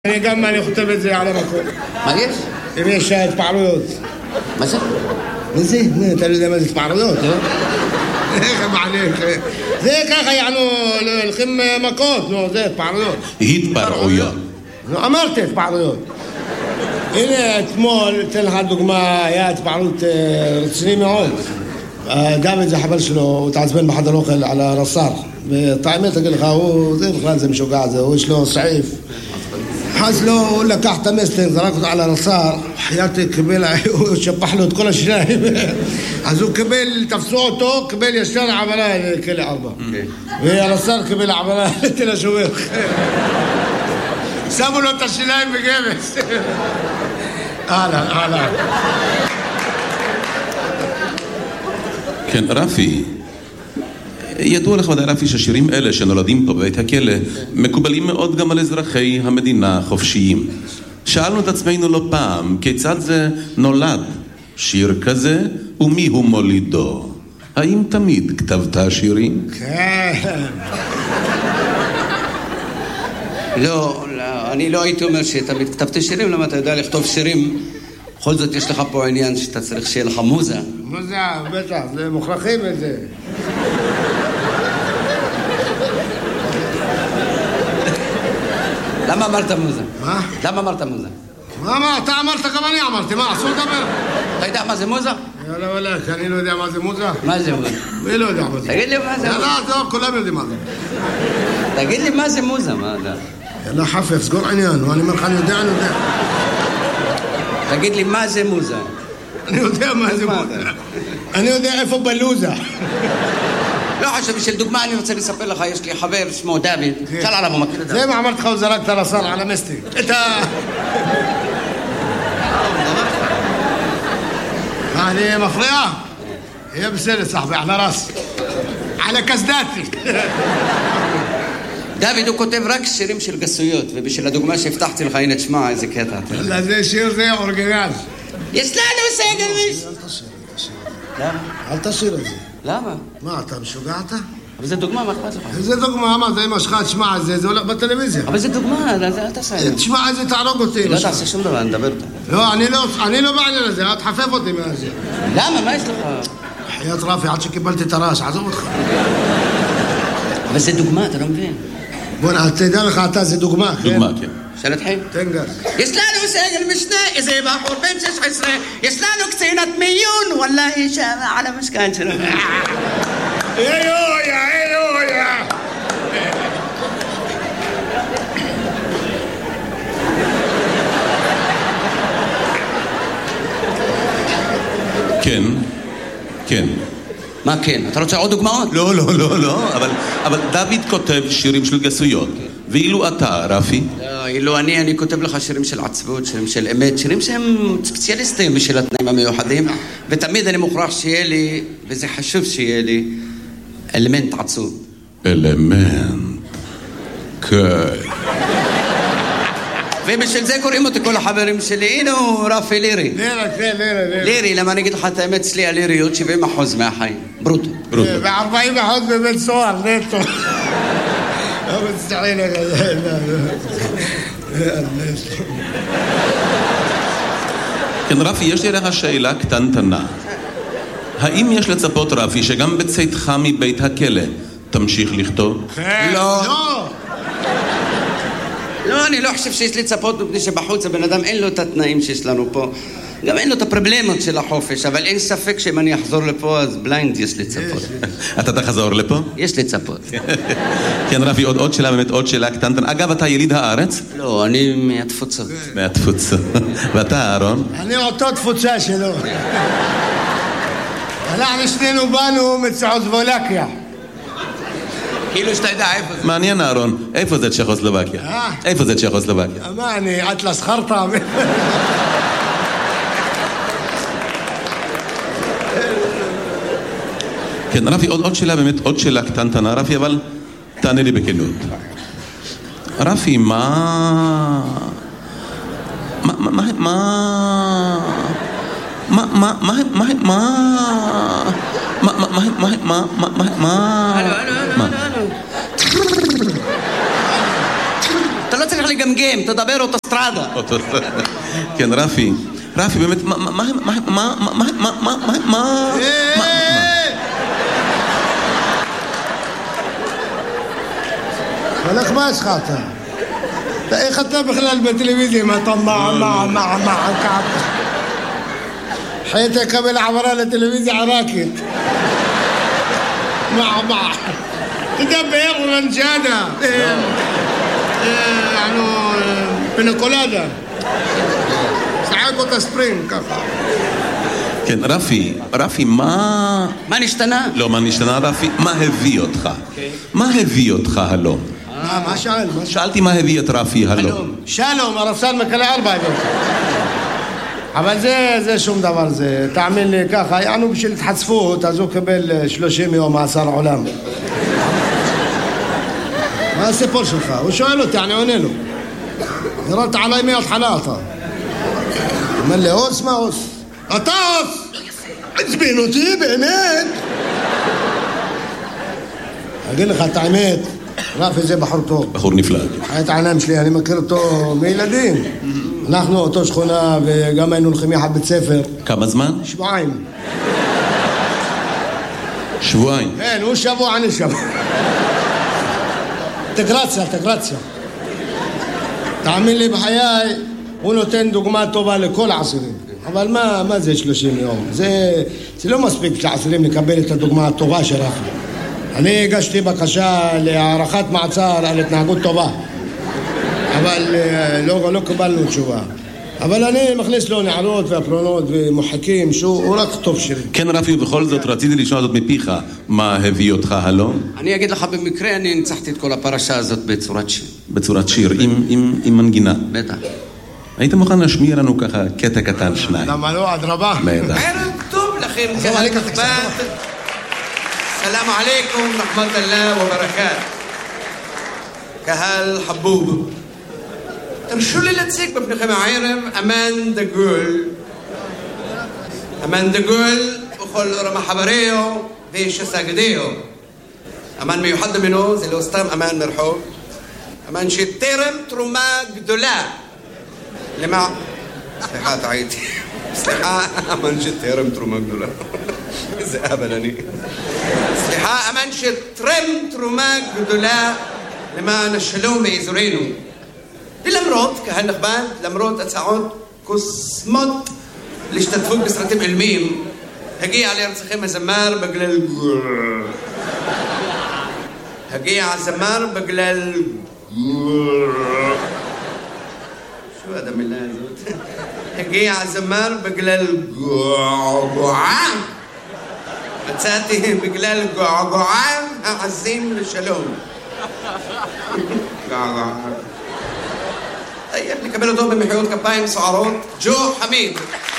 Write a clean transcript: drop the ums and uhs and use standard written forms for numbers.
אני גם אני חותם את זה על המקום. מה יש? אם יש התפעלויות. מה זה? מה זה? אתה לא יודע מה זה התפעלויות? לא. איך מעניין? זה ככה יענו, הולכים מכות, נו, זה התפעלויות. התפרעויות. נו, אמרתי התפעלויות. הנה, אתמול, אתן לך דוגמה, היה התפעלות רציני מאוד. דוד זה חבל שלו, הוא התעצבן בחדר אוכל על הרס"ר. וטעמת, אגיד לך, זה בכלל זה משוגע זה, הוא יש לו סעיף. חס לו, הוא לקח את המסטר, זרק אותו על הרס"ר, חייתי קיבל, הוא שפח לו את כל השיניים. אז הוא קיבל, תפסו אותו, קיבל ישר עברה לכלא 4. והרס"ר קיבל עברה לתל השומר. שמו לו את השיניים בגבס. הלאה. כן, רפי, ידוע לך ודאי רפי שהשירים אלה שנולדים פה בבית הכלא מקובלים מאוד גם על אזרחי המדינה החופשיים. שאלנו את עצמנו לא פעם כיצד זה נולד שיר כזה ומי הוא מולידו. האם תמיד כתבת שירים? כן. לא, אני לא הייתי אומר שתמיד כתבתי שירים, למה אתה יודע לכתוב שירים? בכל זאת יש לך פה עניין שאתה צריך שיהיה לך מוזה. מוזה, בטח, זה מוכרחים את זה. למה אמרת מוזה? מה? למה אמרת מוזה? מה, אתה אמרת גם אני אמרתי, מה, אסור לדבר? אתה יודע מה זה מוזה? יאללה וואלק, אני לא יודע מה זה מוזה. מה זה מוזה? מי לא יודע מה זה? תגיד לי מה זה מוזה. יאללה, זהו, כולם יודעים מה זה. תגיד לי מה זה מוזה, מה אתה? יאללה חפף, סגור עניין, אני אומר לך, אני יודע. תגיד לי מה זה מוזה. אני יודע מה זה מוזה. אני יודע איפה בלוזה. לא חשוב, בשביל דוגמה אני רוצה לספר לך, יש לי חבר שמו דוד, שאל עליו הוא מכיר את זה. זה מה אמרתי לך, הוא זרק את הרס"ר על המסטי. אני מפריע? יהיה בסדר, סחבי, על הרס. על הקסדתי. דוד הוא כותב רק שירים של גסויות, ובשביל הדוגמה שהבטחתי לך, הנה תשמע איזה קטע. לא, זה שיר זה אורגינל. יש לנו סגל מיש. אל תשיר. למה? אל תשיר את זה. למה? מה, אתה משוגעת? אבל זה דוגמה, מה אכפת לך? זה דוגמה, מה, זה אמא שלך, תשמע, זה הולך בטלוויזיה. אבל זה דוגמה, אל תעשה את זה. תשמע, זה תהרוג אותי. לא תעשה שום דבר, נדבר אותה. לא, אני לא בעניין הזה, אל תחפף אותי מהזה. למה? מה יש לך? חיית רפי, עד שקיבלתי את הרעש, עזוב אותך. אבל זה דוגמה, אתה לא מבין. בוא, תדע לך, אתה, זה דוגמה, כן? דוגמה, כן. שאלה תחיל. תן גז. יש לנו סגל משנה, איזה בחור בן 16, יש לנו קצינת מיון, וואלה, היא שמה על המשכן שלנו. איויה. כן. מה כן? אתה רוצה עוד דוגמאות? לא, אבל דוד כותב שירים של גסויות. ואילו אתה, רפי? לא, אילו אני כותב לך שירים של עצבות, שירים של אמת, שירים שהם ספציאליסטים בשביל התנאים המיוחדים, ותמיד אני מוכרח שיהיה לי, וזה חשוב שיהיה לי, אלמנט עצוב. כן. ובשביל זה קוראים אותי כל החברים שלי, הנה הוא רפי לירי. לירי. למה אני אגיד לך את האמת, אצלי הליריות 70% מהחיים, ברוטו. ו40% בבית סוהר, נטו. לא מצטערים לך. כן, רפי, יש לי לך שאלה קטנטנה. האם יש לצפות, רפי, שגם בצאתך מבית הכלא תמשיך לכתוב? לא. לא, אני לא חושב שיש לצפות, מפני שבחוץ הבן אדם אין לו את התנאים שיש לנו פה. גם אין לו את הפרובלמות של החופש, אבל אין ספק שאם אני אחזור לפה, אז בליינד יש לצפות. אתה תחזור לפה? יש לצפות. כן, רפי, עוד שאלה, באמת עוד שאלה קטנטנה. אגב, אתה יליד הארץ? לא, אני מהתפוצות. מהתפוצות. ואתה, אהרון? אני אותו תפוצה שלו. אנחנו שנינו באנו מצ'כוסלובקיה. כאילו שאתה יודע איפה זה. מעניין, אהרון. איפה זה צ'כוסלובקיה? איפה זה צ'כוסלובקיה? מה, אני אטלס חרטה? כן, רפי, עוד שאלה, באמת עוד שאלה קטנטנה, רפי, אבל תענה לי בכנות. רפי, מה... אתה לא צריך לגמגם, תדבר אוטוסטרדה. כן, רפי, באמת, מה... מלך מה יש לך אתה? איך אתה בכלל בטלוויזיה? מה אתה حياتي قبل عبرها لتلفزيون عراكت مع تدبر ولنجادة يعني بنكولادا ساعات ספרינג ככה. כן, רפי, מה... מה נשתנה? לא, מה נשתנה, רפי? מה הביא אותך? מה הביא אותך הלום? מה שאל? שאלתי מה הביא את רפי הלום. שלום, הרפסן מקלה 4 יום. אבל זה שום דבר, זה תאמין לי ככה, יענו בשביל התחצפות, אז הוא קבל 30 יום מאסר עולם. מה הסיפור שלך? הוא שואל אותי, אני עונה לו. ירדת עליי מההתחלה אתה. אומר לי, אוס, מה אוס? אתה אוס! עצבין אותי, באמת! אגיד לך את האמת, רפי זה בחור טוב. בחור נפלא. את העיניים שלי, אני מכיר אותו מילדים. אנחנו אותו שכונה וגם היינו הולכים יחד בית ספר. כמה זמן? שבועיים. שבועיים? כן, הוא שבוע, אני שבוע. תגרציה. תאמין לי בחיי, הוא נותן דוגמה טובה לכל העשירים. אבל מה זה 30 יום? זה לא מספיק לעשירים לקבל את הדוגמה הטובה של רפי. אני הגשתי בקשה להארכת מעצר על התנהגות טובה. אבל לא קיבלנו תשובה. אבל אני מכניס לו נערות והפרונות ומוחקים שהוא רק טוב שלי. כן רפי, ובכל זאת רציתי לשמוע זאת מפיך. מה הביא אותך הלום? אני אגיד לך במקרה, אני ניצחתי את כל הפרשה הזאת בצורת שיר. בצורת שיר, עם מנגינה. בטח. היית מוכן להשמיע לנו ככה קטע קטן שניים? למה לא? אדרבה. ערב טוב לכם, קהל נכבד. סלאם עליכום, רחמת אללה וברקאת. קהל חבוב. תרשו לי להציג בפניכם הערב אמן דגול בכל רמה חבריו ושסגדיו. אמן מיוחד ממנו, זה לא סתם אמן מרחוב, אמן שתרם תרומה גדולה למה... סליחה, טעיתי. סליחה, אמן שתרם תרומה גדולה. איזה אבל אני. סליחה, אמן שתרם תרומה גדולה למען השלום באזורנו. ולמרות, קהל נכבד, למרות הצעות קוסמות להשתתפות בסרטים עילמיים, הגיע לארצכם הזמר בגלל... שו עד המילה הזאת? הגיע הזמר בגלל געגועה. מצאתי בגלל געגועה העזים לשלום. געגועה. נקבל אותו במחיאות כפיים סוערות, ג'ו חמיד.